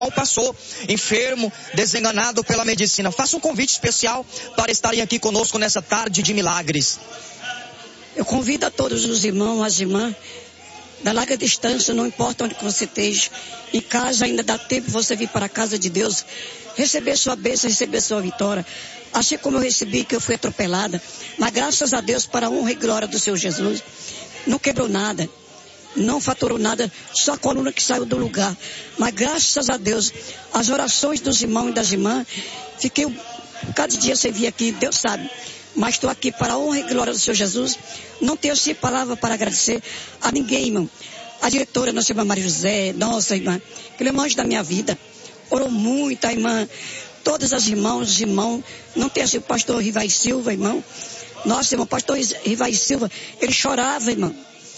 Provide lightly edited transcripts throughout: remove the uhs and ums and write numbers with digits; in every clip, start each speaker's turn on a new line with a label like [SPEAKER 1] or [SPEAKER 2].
[SPEAKER 1] passou enfermo, desenganado pela medicina. Faça um convite especial para estarem aqui conosco nessa tarde de milagres.
[SPEAKER 2] Eu convido a todos os irmãos, as irmãs, da larga distância, não importa onde você esteja, em casa ainda dá tempo de você vir para a casa de Deus, receber sua bênção, receber sua vitória. Assim como eu recebi, que eu fui atropelada, mas graças a Deus, para a honra e glória do Senhor Jesus, não quebrou nada, não faturou nada, só a coluna que saiu do lugar. Mas graças a Deus, as orações dos irmãos e das irmãs, fiquei cada dia sem vir aqui, Deus sabe. Mas estou aqui para a honra e glória do Senhor Jesus. Não tenho assim palavra para agradecer a ninguém, irmão. A diretora, nossa irmã Maria José, nossa irmã, que é anjo da minha vida, orou muito, a irmã, todas as irmãs, os irmãos, não tem assim o pastor Rivai Silva, irmão. Nossa, irmão, pastor Rivai Silva, ele chorava, irmão.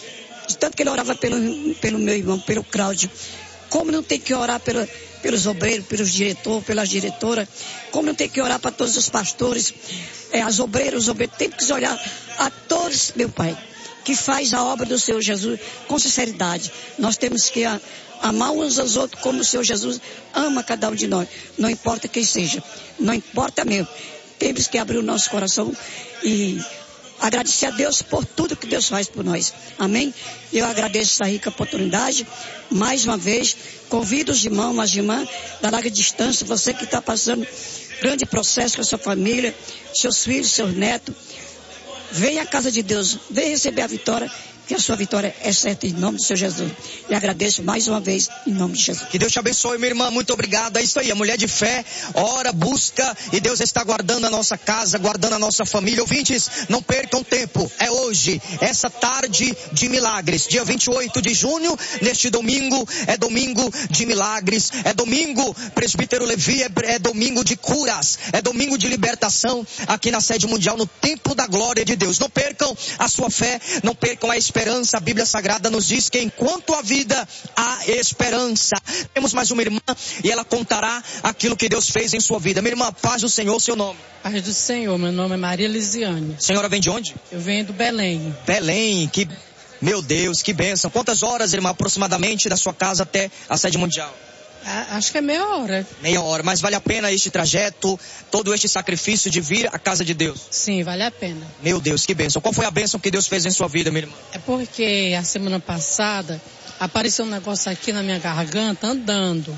[SPEAKER 2] De tanto que ele orava pelo meu irmão, pelo Cláudio. Como não tem que orar pelos obreiros, pelos diretores, pelas diretoras, como não tem que orar para todos os pastores, os obreiros, tem que olhar a todos, meu Pai, que faz a obra do Senhor Jesus com sinceridade. Nós temos que amar uns aos outros como o Senhor Jesus ama cada um de nós, não importa quem seja, não importa mesmo. Temos que abrir o nosso coração e agradecer a Deus por tudo que Deus faz por nós. Amém? Eu agradeço essa rica oportunidade. Mais uma vez, convido os irmãos, as irmãs da larga distância, você que está passando grande processo com a sua família, seus filhos, seus netos. Venha à casa de Deus, venha receber a vitória, que a sua vitória é certa em nome do Senhor Jesus. E agradeço mais uma vez em nome de Jesus.
[SPEAKER 1] Que Deus te abençoe, minha irmã, muito obrigado. É isso aí, a mulher de fé, ora, busca, e Deus está guardando a nossa casa, guardando a nossa família. Ouvintes, não percam tempo, é hoje, essa tarde de milagres, dia 28 de junho, neste domingo, é domingo de milagres, é domingo, presbítero Levi, é domingo de curas, é domingo de libertação, aqui na sede mundial, no templo da glória de Deus. Não percam a sua fé, não percam a esperança. A Bíblia Sagrada nos diz que enquanto há vida, há esperança. Temos mais uma irmã e ela contará aquilo que Deus fez em sua vida. Minha irmã, paz do Senhor, seu nome?
[SPEAKER 3] Paz do Senhor, meu nome é Maria Lisiane.
[SPEAKER 1] A senhora vem de onde?
[SPEAKER 3] Eu venho do Belém.
[SPEAKER 1] Belém, meu Deus, que bênção. Quantas horas, irmã, aproximadamente da sua casa até a sede mundial?
[SPEAKER 3] Acho que é meia hora.
[SPEAKER 1] Meia hora, mas vale a pena este trajeto, todo este sacrifício de vir à casa de Deus?
[SPEAKER 3] Sim, vale a pena.
[SPEAKER 1] Meu Deus, que bênção. Qual foi a bênção que Deus fez em sua vida, minha irmã?
[SPEAKER 3] É porque a semana passada apareceu um negócio aqui na minha garganta andando.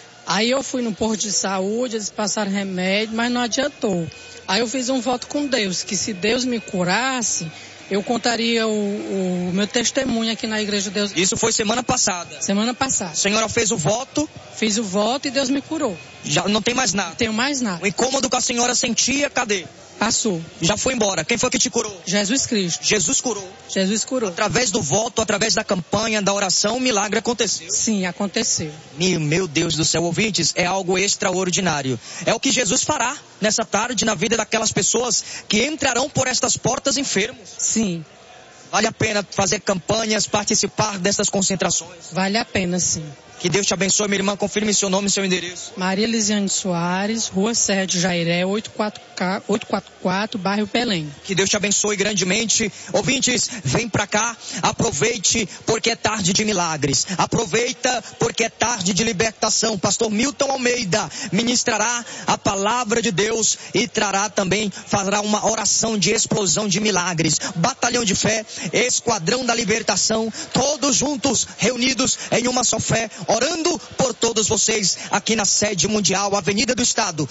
[SPEAKER 3] Aí eu fui no posto de saúde, eles passaram remédio, mas não adiantou. Aí eu fiz um voto com Deus, que se Deus me curasse, eu contaria o meu testemunho aqui na Igreja de Deus.
[SPEAKER 1] Isso foi semana passada?
[SPEAKER 3] Semana passada.
[SPEAKER 1] A senhora fez o voto?
[SPEAKER 3] Fiz o voto e Deus me curou.
[SPEAKER 1] Já não tem mais nada?
[SPEAKER 3] Não tenho mais nada.
[SPEAKER 1] O incômodo que a senhora sentia, cadê?
[SPEAKER 3] Passou.
[SPEAKER 1] Já foi embora. Quem foi que te curou?
[SPEAKER 3] Jesus Cristo.
[SPEAKER 1] Jesus curou.
[SPEAKER 3] Jesus curou.
[SPEAKER 1] Através do voto, através da campanha, da oração, o milagre aconteceu.
[SPEAKER 3] Sim, aconteceu.
[SPEAKER 1] Meu Deus do céu, ouvintes, é algo extraordinário. É o que Jesus fará nessa tarde na vida daquelas pessoas que entrarão por estas portas enfermos.
[SPEAKER 3] Sim.
[SPEAKER 1] Vale a pena fazer campanhas, participar dessas concentrações?
[SPEAKER 3] Vale a pena, sim.
[SPEAKER 1] Que Deus te abençoe, minha irmã. Confirme seu nome e seu endereço.
[SPEAKER 3] Maria Lisiane Soares, Rua Serra de Jairé, 844, bairro Belém.
[SPEAKER 1] Que Deus te abençoe grandemente. Ouvintes, vem pra cá, aproveite porque é tarde de milagres. Aproveita porque é tarde de libertação. Pastor Milton Almeida ministrará a palavra de Deus e fará uma oração de explosão de milagres. Batalhão de fé, esquadrão da libertação, todos juntos, reunidos em uma só fé, orando por todos vocês aqui na sede mundial, Avenida do Estado,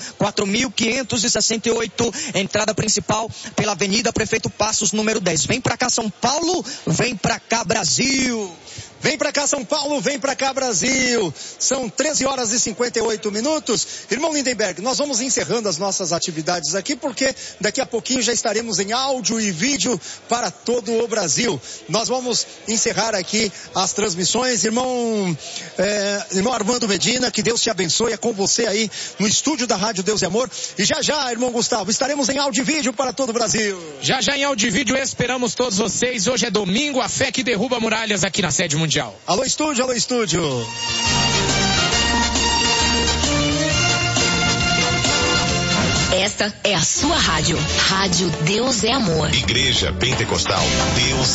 [SPEAKER 1] 4.568, entrada principal pela Avenida Prefeito Passos, número 10. Vem pra cá, São Paulo, vem pra cá, Brasil.
[SPEAKER 4] Vem pra cá, São Paulo, vem pra cá, Brasil. São 13 horas e 58 minutos. Irmão Lindenberg, nós vamos encerrando as nossas atividades aqui, porque daqui a pouquinho já estaremos em áudio e vídeo para todo o Brasil. Nós vamos encerrar aqui as transmissões. Irmão Armando Medina, que Deus te abençoe. É com você aí no estúdio da Rádio Deus e Amor. E já, irmão Gustavo, estaremos em áudio e vídeo para todo o Brasil.
[SPEAKER 5] Já em áudio e vídeo esperamos todos vocês. Hoje é domingo, a fé que derruba muralhas aqui na sede mundial.
[SPEAKER 4] Alô estúdio, alô estúdio.
[SPEAKER 6] Esta é a sua rádio. Rádio Deus é Amor.
[SPEAKER 7] Igreja Pentecostal Deus